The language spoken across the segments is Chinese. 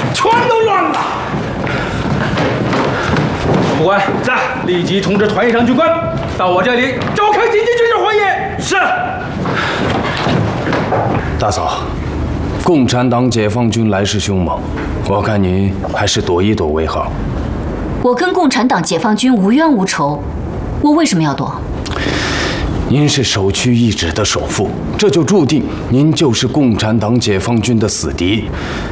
全都乱了。副官，在，立即通知团以上军官到我这里召开紧急军事会议。是。 大嫂，共产党解放军来势凶猛，我看你还是躲一躲为好。 我跟共产党解放军无冤无仇，我为什么要躲？ 您是首屈一指的首富，这就注定您就是共产党解放军的死敌。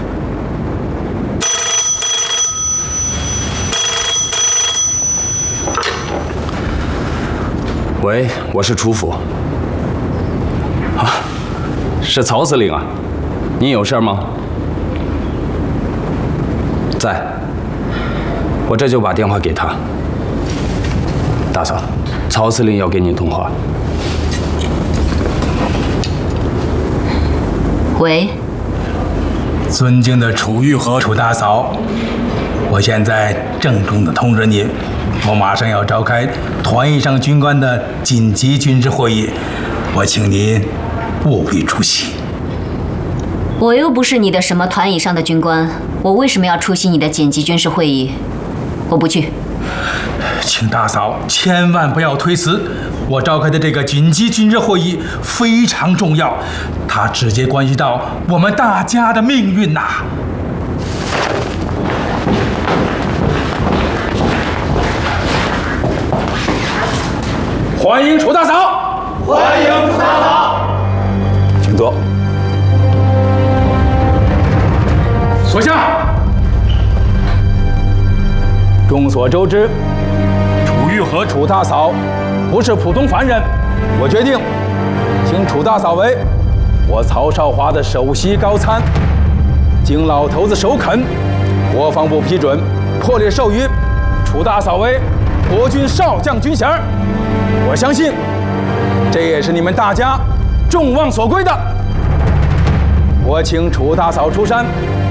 喂，我是楚府。啊，是曹司令啊，您有事吗？在，我这就把电话给他。大嫂，曹司令要跟您通话。 喂， 尊敬的楚玉和楚大嫂，我现在郑重地通知你，我马上要召开团以上军官的紧急军事会议，我请您务必出席。 我又不是你的什么团以上的军官，我为什么要出席你的紧急军事会议？我不去。 请大嫂千万不要推辞，我召开的这个紧急军事会议非常重要，它直接关系到我们大家的命运呐。 欢迎楚大嫂， 欢迎楚大嫂， 请坐。所下，众所周知，楚玉和楚大嫂不是普通凡人，我决定请楚大嫂为我曹少华的首席高参。经老头子首肯，国防部批准，破例授予楚大嫂为国军少将军衔。我相信，这也是你们大家众望所归的。我请楚大嫂出山，